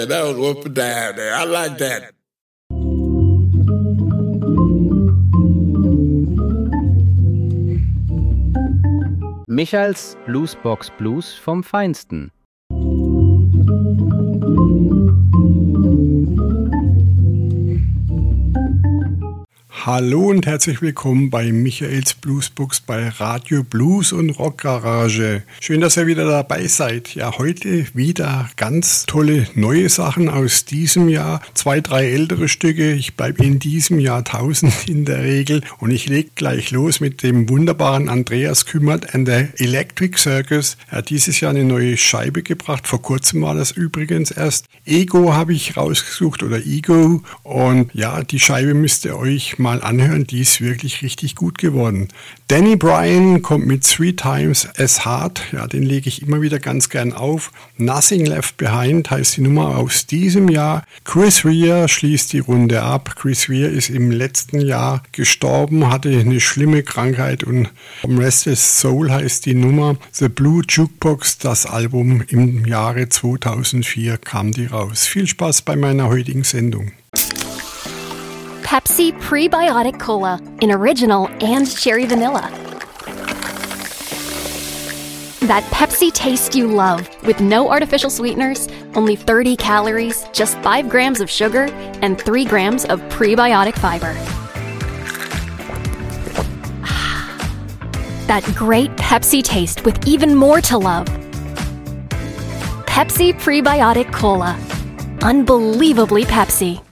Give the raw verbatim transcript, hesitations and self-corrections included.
That was whooping down there. I like that. Michaels Bluesbox Blues vom Feinsten. Hallo und herzlich willkommen bei Michaels Bluesbox bei Radio Blues und Rock Garage. Schön, dass ihr wieder dabei seid. Ja, heute wieder ganz tolle neue Sachen aus diesem Jahr. Zwei, drei ältere Stücke. Ich bleibe in diesem Jahrtausend in der Regel. Und ich lege gleich los mit dem wunderbaren Andreas Kümmert and the Electric Circus. Er hat dieses Jahr eine neue Scheibe gebracht. Vor kurzem war das übrigens erst. Ego habe ich rausgesucht oder Ego. Und ja, die Scheibe müsst ihr euch mal anhören, die ist wirklich richtig gut geworden. Danny Bryan kommt mit Three Times as Hard, ja, den lege ich immer wieder ganz gern auf. Nothing Left Behind heißt die Nummer aus diesem Jahr. Chris Rea schließt die Runde ab. Chris Rea ist im letzten Jahr gestorben, hatte eine schlimme Krankheit und From Restless Soul heißt die Nummer. The Blue Jukebox, das Album im Jahre zweitausendvier kam die raus. Viel Spaß bei meiner heutigen Sendung. Pepsi Prebiotic Cola in original and cherry vanilla. That Pepsi taste you love with no artificial sweeteners, only thirty calories, just five grams of sugar, and three grams of prebiotic fiber. That great Pepsi taste with even more to love. Pepsi Prebiotic Cola. Unbelievably Pepsi.